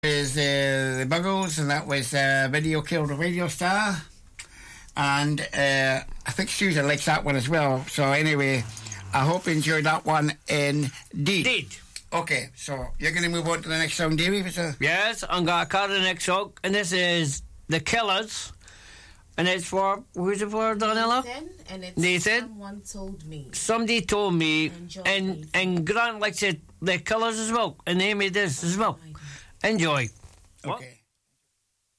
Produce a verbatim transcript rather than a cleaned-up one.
Is uh, the Buggles, and that was uh, Video Killed a Radio Star. And uh, I think Susan likes that one as well. So anyway, I hope you enjoyed that one indeed. Indeed. Okay, so you're going to move on to the next song, Davey? So yes, I'm going to call the next song, and this is The Killers, and it's for, who's it for, Donella? Nathan, and it's Nathan. Someone Told Me. Somebody told me, Enjoy, and Nathan. and Grant likes it, The Killers as well, and they made this as well. Enjoy. okay.